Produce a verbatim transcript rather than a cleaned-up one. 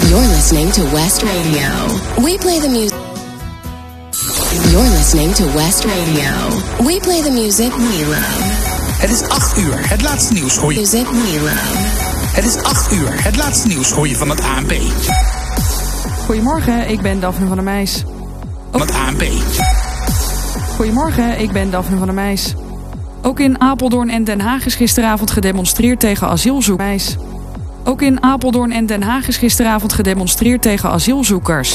You're listening to West Radio. We play the music. You're listening to West Radio. We play the music we love. Het is acht uur. Het laatste nieuws hoor je. Music we love. Het is acht uur. Het laatste nieuws hoor je van het A N P. Goedemorgen, ik ben Daphne van der Meijs. Van het A N P. Goedemorgen, ik ben Daphne van der Meijs. Ook in Apeldoorn en Den Haag is gisteravond gedemonstreerd tegen asielzoekers. Ook in Apeldoorn en Den Haag is gisteravond gedemonstreerd tegen asielzoekers.